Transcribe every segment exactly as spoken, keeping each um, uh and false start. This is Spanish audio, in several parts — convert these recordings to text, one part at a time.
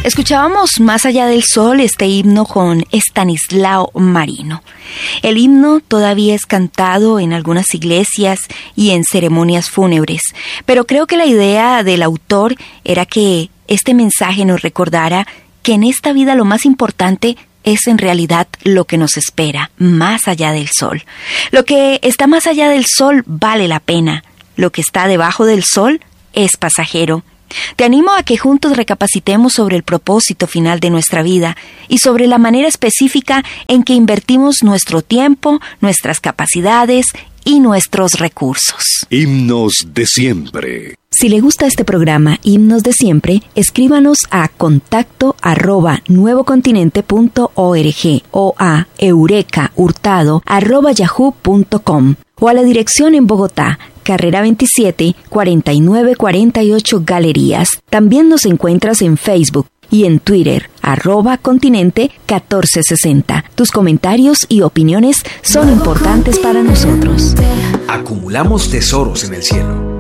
Escuchábamos Más allá del sol, este himno con Estanislao Marino. El himno todavía es cantado en algunas iglesias y en ceremonias fúnebres, pero creo que la idea del autor era que este mensaje nos recordara que en esta vida lo más importante es en realidad lo que nos espera, más allá del sol. Lo que está más allá del sol vale la pena. Lo que está debajo del sol es pasajero. Te animo a que juntos recapacitemos sobre el propósito final de nuestra vida y sobre la manera específica en que invertimos nuestro tiempo, nuestras capacidades y nuestros recursos. Himnos de siempre. Si le gusta este programa Himnos de Siempre, escríbanos a contacto arroba nuevocontinente punto org o a eurekahurtado arroba yahoo punto com o a la dirección en Bogotá, Carrera veintisiete, cuarenta y nueve cuarenta y ocho Galerías. También nos encuentras en Facebook y en Twitter, arroba continente catorce sesenta. Tus comentarios y opiniones son importantes para nosotros. Acumulamos tesoros en el cielo.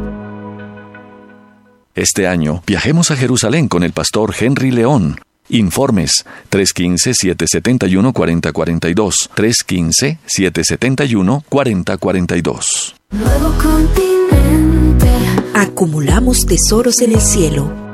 Este año viajemos a Jerusalén con el pastor Henry León. Informes tres uno cinco, siete siete uno, cuatro cero cuatro dos, tres uno cinco, siete siete uno, cuatro cero cuatro dos. Nuevo Continente. Acumulamos tesoros en el cielo.